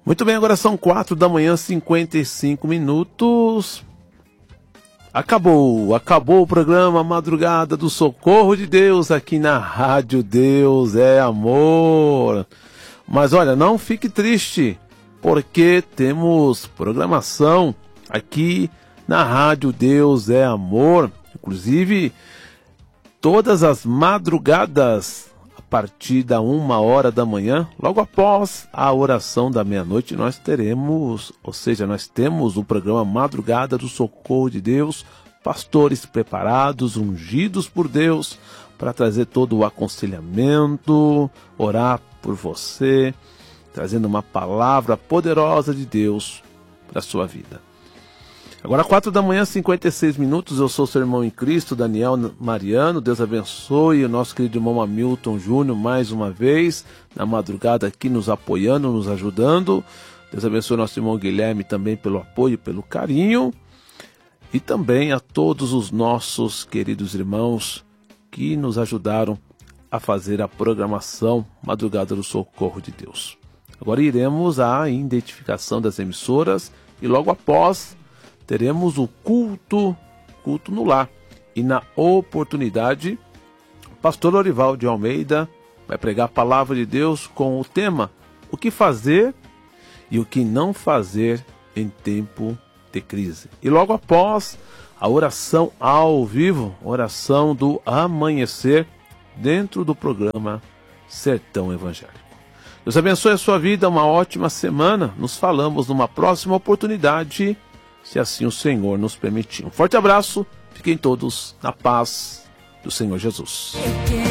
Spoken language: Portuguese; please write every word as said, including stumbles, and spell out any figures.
Muito bem, agora são quatro da manhã, cinquenta e cinco minutos. Acabou, acabou o programa Madrugada do Socorro de Deus aqui na Rádio Deus é Amor. Mas olha, não fique triste, porque temos programação aqui na Rádio Deus é Amor. Inclusive, todas as madrugadas, a partir da uma hora da manhã, logo após a oração da meia-noite, nós teremos, ou seja, nós temos o programa Madrugada do Socorro de Deus, pastores preparados, ungidos por Deus, para trazer todo o aconselhamento, orar por você, trazendo uma palavra poderosa de Deus para a sua vida. Agora, quatro da manhã, cinquenta e seis minutos, eu sou seu irmão em Cristo, Daniel Mariano. Deus abençoe o nosso querido irmão Hamilton Júnior mais uma vez, na madrugada aqui nos apoiando, nos ajudando. Deus abençoe o nosso irmão Guilherme também pelo apoio, pelo carinho. E também a todos os nossos queridos irmãos que nos ajudaram a fazer a programação Madrugada do Socorro de Deus. Agora iremos à identificação das emissoras e logo após teremos o culto, culto no lar. E na oportunidade, o pastor Lorival de Almeida vai pregar a palavra de Deus com o tema: o que fazer e o que não fazer em tempo de crise. E logo após, a oração ao vivo, oração do amanhecer, dentro do programa Sertão Evangélico. Deus abençoe a sua vida, uma ótima semana. Nos falamos numa próxima oportunidade, se assim o Senhor nos permitir. Um forte abraço, fiquem todos na paz do Senhor Jesus.